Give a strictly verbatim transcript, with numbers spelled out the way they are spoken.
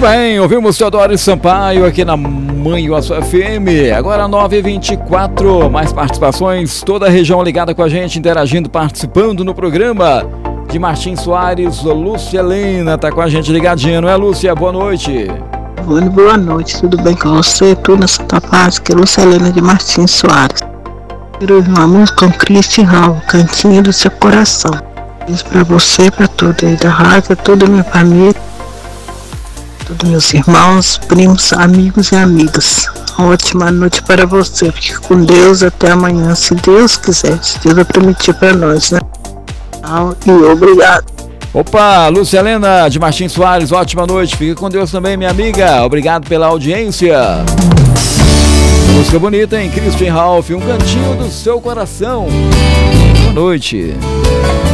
bem, ouvimos Teodoro Sampaio aqui na Manhuaçu F M, agora nove e vinte e quatro, mais participações, toda a região ligada com a gente, interagindo, participando no programa. De Martins Soares, Lúcia Helena tá com a gente ligadinha, não é, Lúcia? Boa noite. Boa noite, tudo bem com você? Tudo na Santa Paz, que é Lúcia Helena de Martins Soares. Quero ouvir uma música com Christian Hall, Cantinho do Seu Coração. Isso pra você, pra toda aí da rádio, toda a minha família, todos meus irmãos, primos, amigos e amigas. Uma ótima noite para você. Fique com Deus até amanhã, se Deus quiser, se Deus vai permitir para nós, né? E obrigado. Opa, Lúcia Helena de Martins Soares, ótima noite. Fique com Deus também, minha amiga. Obrigado pela audiência. Música bonita, hein? Christian Ralph, um cantinho do seu coração. Boa noite.